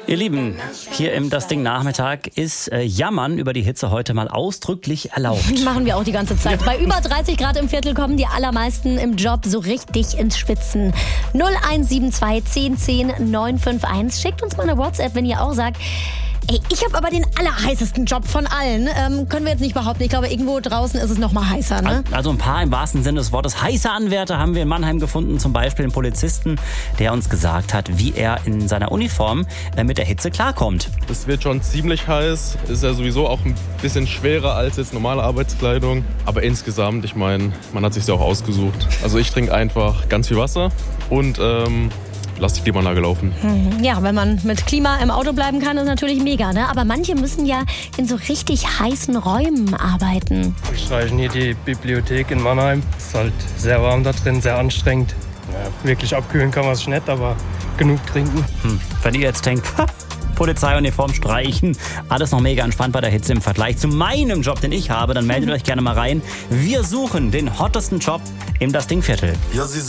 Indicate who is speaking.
Speaker 1: Ihr Lieben, hier im Das Ding Nachmittag ist Jammern über die Hitze heute mal ausdrücklich erlaubt.
Speaker 2: Machen wir auch die ganze Zeit. Bei über 30 Grad im Viertel kommen die allermeisten im Job so richtig ins Schwitzen. 0172 10 10 951. Schickt uns mal eine WhatsApp, wenn ihr auch sagt, ey, ich habe aber den allerheißesten Job von allen. Können wir jetzt nicht behaupten. Ich glaube, irgendwo draußen ist es noch mal heißer, ne?
Speaker 1: Also ein paar im wahrsten Sinne des Wortes heiße Anwärter haben wir in Mannheim gefunden. Zum Beispiel einen Polizisten, der uns gesagt hat, wie er in seiner Uniform mit der Hitze klarkommt.
Speaker 3: Es wird schon ziemlich heiß. Ist ja sowieso auch ein bisschen schwerer als jetzt normale Arbeitskleidung. Aber insgesamt, ich meine, man hat sich ja auch ausgesucht. Also ich trinke einfach ganz viel Wasser und lass die Klimaanlage laufen.
Speaker 2: Ja, wenn man mit Klima im Auto bleiben kann, ist natürlich mega, ne? Aber manche müssen ja in so richtig heißen Räumen arbeiten.
Speaker 4: Wir streichen hier die Bibliothek in Mannheim. Es ist halt sehr warm da drin, sehr anstrengend. Ja, wirklich abkühlen kann man es nicht, aber genug trinken.
Speaker 1: Wenn ihr jetzt denkt, Polizeiuniform streichen, alles noch mega entspannt bei der Hitze im Vergleich zu meinem Job, den ich habe, dann meldet euch gerne mal rein. Wir suchen den hottesten Job im Das Ding Viertel.
Speaker 5: Ja,